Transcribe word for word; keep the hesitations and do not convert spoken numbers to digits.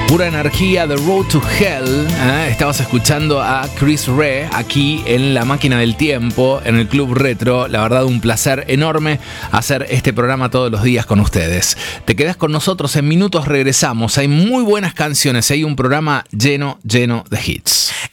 Pura energía, The Road to Hell. ¿eh? Estabas escuchando a Chris Rea aquí en La Máquina del Tiempo, en el Club Retro. La verdad, un placer enorme hacer este programa todos los días con ustedes. Te quedás con nosotros, en minutos regresamos. Hay muy buenas canciones, hay un programa lleno, lleno de hits.